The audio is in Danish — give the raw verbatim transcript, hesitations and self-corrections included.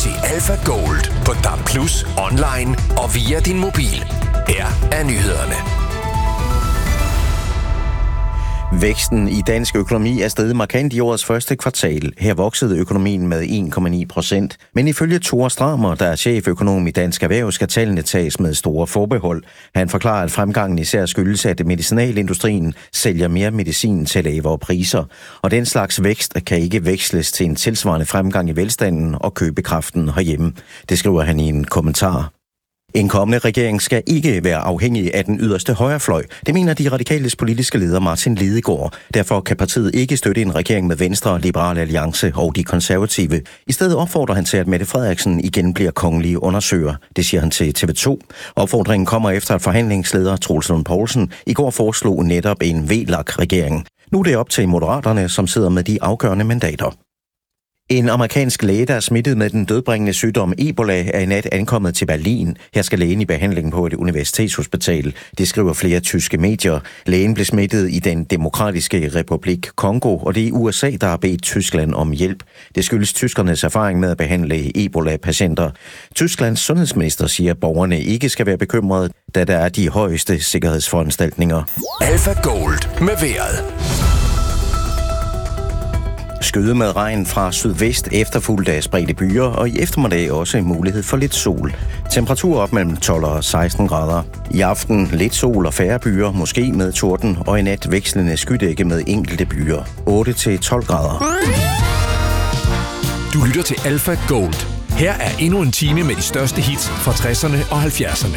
til Alpha Gold på D A B plus, online og via din mobil. Her er nyhederne. Væksten i dansk økonomi er steget markant i årets første kvartal. Her voksede økonomien med en komma ni procent. Men ifølge Thor Strammer, der er cheføkonom i Dansk Erhverv, skal tallene tages med store forbehold. Han forklarer, at fremgangen især skyldes, at medicinalindustrien sælger mere medicin til lavere priser. Og den slags vækst kan ikke veksles til en tilsvarende fremgang i velstanden og købekraften herhjemme. Det skriver han i en kommentar. En kommende regering skal ikke være afhængig af den yderste højrefløj. Det mener de radikales politiske leder Martin Lidegaard. Derfor kan partiet ikke støtte en regering med Venstre, Liberal Alliance og de konservative. I stedet opfordrer han til, at Mette Frederiksen igen bliver kongelig undersøger. Det siger han til T V to. Opfordringen kommer efter, at forhandlingsleder Troels Lund Poulsen i går foreslog netop en V L A K-regering. Nu er det op til Moderaterne, som sidder med de afgørende mandater. En amerikansk læge, der er smittet med den dødbringende sygdom Ebola, er i nat ankommet til Berlin. Her skal lægen i behandling på et universitetshospital. Det skriver flere tyske medier. Lægen blev smittet i den demokratiske republik Kongo, og det er U S A, der har bedt Tyskland om hjælp. Det skyldes tyskernes erfaring med at behandle Ebola-patienter. Tysklands sundhedsminister siger, at borgerne ikke skal være bekymrede, da der er de højeste sikkerhedsforanstaltninger. Alpha Gold med vejret. Skyde med regn fra sydvest, efterfulgt af spredte byer, og i eftermiddag også mulighed for lidt sol. Temperatur op mellem tolv og seksten grader. I aften lidt sol og færre byer, måske med torden, og i nat vekslende skydække med enkelte byer. otte til tolv grader. Du lytter til Alpha Gold. Her er endnu en time med de største hits fra tresserne og halvfjerdserne.